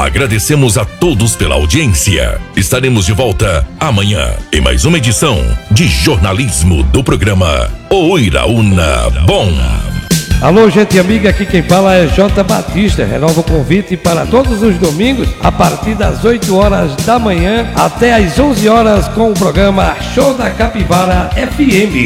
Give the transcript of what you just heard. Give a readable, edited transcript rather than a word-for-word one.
Agradecemos a todos pela audiência. Estaremos de volta amanhã em mais uma edição de jornalismo do programa O Iraúna Bom. Alô, gente amiga, aqui quem fala é J. Batista. Renova o convite para todos os domingos, a partir das 8 horas da manhã até as 11 horas com o programa Show da Capivara FM.